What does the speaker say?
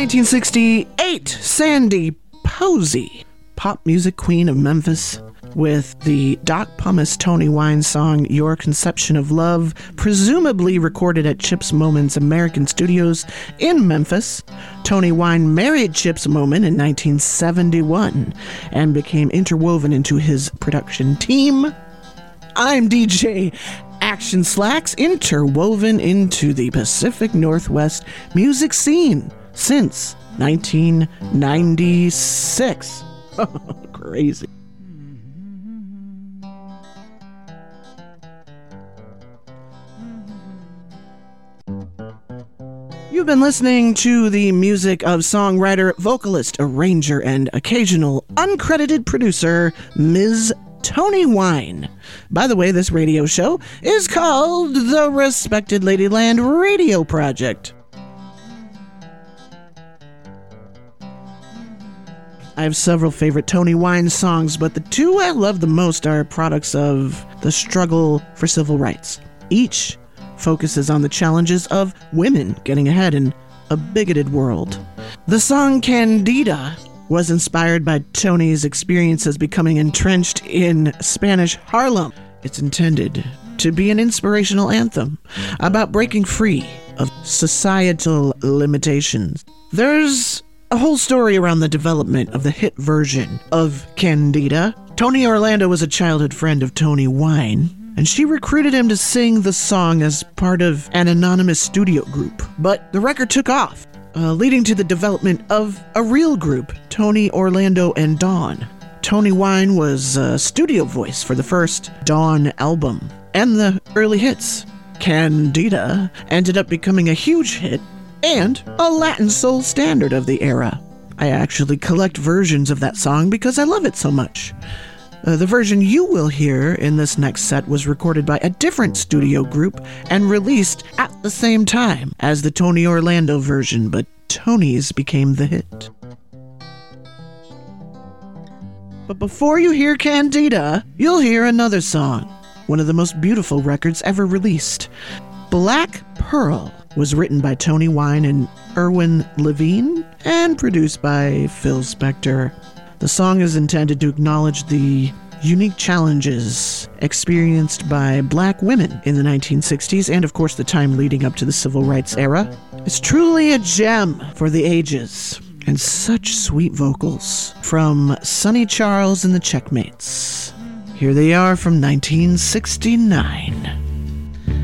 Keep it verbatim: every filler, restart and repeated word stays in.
nineteen sixty-eight, Sandy Posey, pop music queen of Memphis, with the Doc Pumice Tony Wine song Your Conception of Love, presumably recorded at Chips Moman's American Studios in Memphis. Tony Wine married Chips Moman in nineteen seventy-one and became interwoven into his production team. I'm D J Action Slacks, interwoven into the Pacific Northwest music scene since nineteen ninety-six. Crazy. You've been listening to the music of songwriter, vocalist, arranger, and occasional uncredited producer, Miz Tony Wine. By the way, this radio show is called the Respected Ladyland Radio Project. I have several favorite Tony Wine songs, but the two I love the most are products of the struggle for civil rights. Each focuses on the challenges of women getting ahead in a bigoted world. The song Candida was inspired by Tony's experiences becoming entrenched in Spanish Harlem. It's intended to be an inspirational anthem about breaking free of societal limitations. There's a whole story around the development of the hit version of Candida. Tony Orlando was a childhood friend of Tony Wine, and she recruited him to sing the song as part of an anonymous studio group. But the record took off, uh, leading to the development of a real group, Tony Orlando and Dawn. Tony Wine was a studio voice for the first Dawn album, and the early hits. Candida ended up becoming a huge hit and a Latin soul standard of the era. I actually collect versions of that song because I love it so much. Uh, the version you will hear in this next set was recorded by a different studio group and released at the same time as the Tony Orlando version, but Tony's became the hit. But before you hear Candida, you'll hear another song, one of the most beautiful records ever released. Black Pearl was written by Tony Wine and Irwin Levine and produced by Phil Spector. The song is intended to acknowledge the unique challenges experienced by black women in the nineteen sixties and, of course, the time leading up to the civil rights era. It's truly a gem for the ages, and such sweet vocals from Sonny Charles and the Checkmates. Here they are from nineteen sixty-nine.